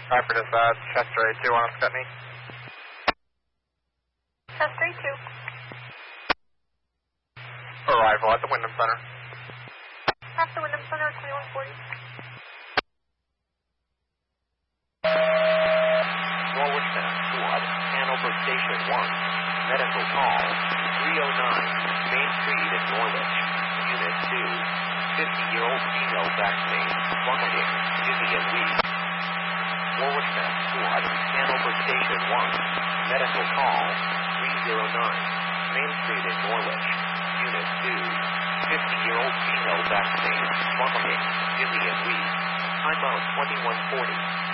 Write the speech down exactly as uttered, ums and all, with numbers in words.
Piper dispatch, Chester A two on Scutney. Chester A two. Arrival at the Wyndham Center. At the Wyndham Center, twenty-one forty. Norwood Center, Squad, Hanover Station one. Medical call, three oh nine, Main Street in Norwich. Unit two, fifty-year-old female vaccinated, vomiting, dizzy and weak. Norwood Center, Squad, Hanover Station one. Medical call, three oh nine, Main Street in Norwich. Unit two, fifty-year-old female vaccinated, vomiting, dizzy and weak. Time out twenty-one forty.